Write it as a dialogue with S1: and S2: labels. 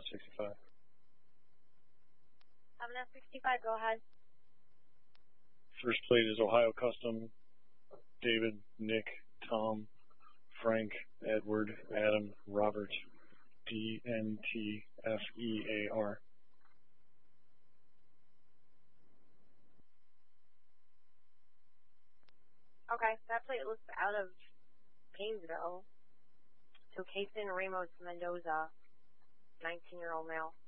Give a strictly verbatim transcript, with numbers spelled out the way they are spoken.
S1: sixty-five.
S2: seven F sixty-five, go ahead.
S1: First plate is Ohio Custom, David, Nick, Tom, Frank, Edward, Adam, Robert, D N T F E A R.
S2: Okay, that plate looks out of Painesville. So Kason Ramos Mendoza, nineteen-year-old male.